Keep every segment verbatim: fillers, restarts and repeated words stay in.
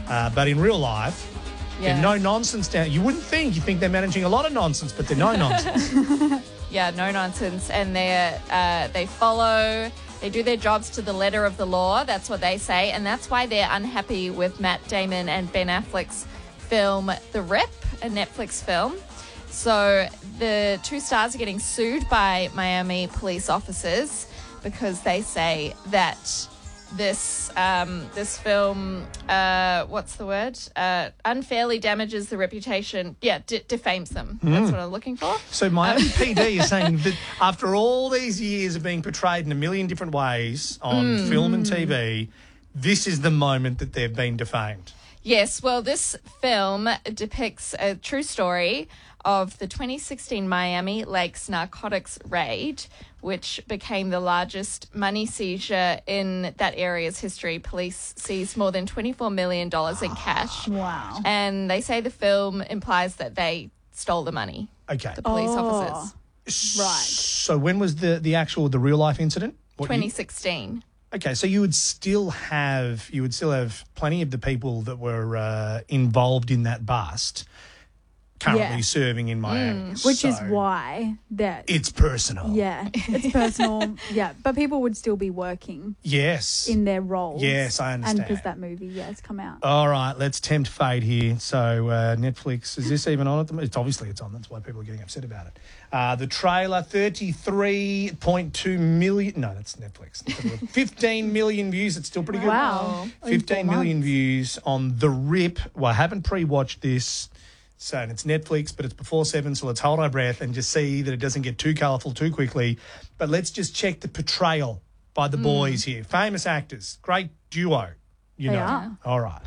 Uh, but in real life, Yeah. they're no nonsense down. You wouldn't think. You think they're managing a lot of nonsense, but they're no nonsense. Yeah, no nonsense. And they uh, they follow, they do their jobs to the letter of the law. That's what they say. And that's why they're unhappy with Matt Damon and Ben Affleck's film The Rip, a Netflix film. So the two stars are getting sued by Miami police officers because they say that this um, this film, uh, what's the word? Uh, unfairly damages the reputation. Yeah, d- defames them. Mm. That's what I'm looking for. So Miami P D is saying that after all these years of being portrayed in a million different ways on Mm. film and T V, this is the moment that they've been defamed. Yes, well, this film depicts a true story of the twenty sixteen Miami Lakes narcotics raid, which became the largest money seizure in that area's history. Police seized more than twenty-four million dollars in cash. Wow. And they say the film implies that they stole the money, Okay. the police Oh. officers. Right. So when was the, the actual, the real life incident? What year? twenty sixteen. Okay, so you would still have you would still have plenty of the people that were uh, involved in that bust currently Yeah. serving in Miami, Which is So why that. it's personal. Yeah, it's personal. Yeah, but people would still be working Yes. in their roles. Yes, I And understand. because that movie, yeah, it's come out. All right, let's tempt fate here. So uh, Netflix, is this even on at the moment? It's obviously it's on. That's why people are getting upset about it. Uh, the trailer, thirty-three point two million. No, that's Netflix. fifteen million views. It's still pretty good. Wow. In fifteen four million months. views on The Rip. Well, I haven't pre-watched this. So and it's Netflix, but it's before seven, so let's hold our breath and just see that it doesn't get too colourful too quickly. But let's just check the portrayal by the boys here. Famous actors. Great duo. You They know. are. All right.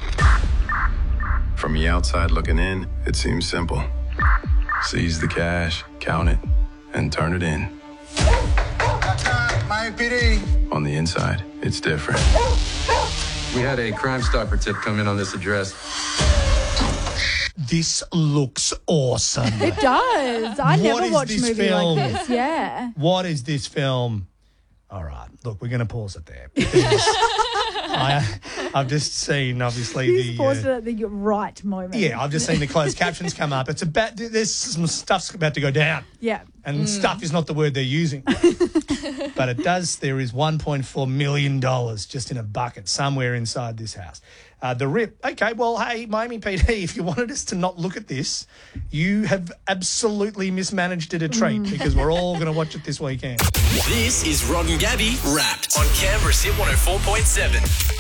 From the outside looking in, it seems simple. Seize the cash, count it, and turn it in. Miami P D. On the inside, it's different. We had a Crime Stopper tip come in on this address. This looks awesome. It does. I What never is watch a this movie film? like this. Yeah. What is this film? All right, look, we're going to pause it there. because I, I've just seen, obviously, He's the. paused uh, it at the right moment. yeah, I've just seen the closed captions come up. It's about there's some stuff's about to go down, Yeah. and stuff is not the word they're using, but it does. There is one point four million dollars just in a bucket somewhere inside this house. Uh, the Rip. Okay, well, hey, Miami P D, if you wanted us to not look at this, you have absolutely mismanaged it a treat because we're all going to watch it this weekend. This is Rod and Gabby Wrapped on Canberra's Hit one oh four point seven.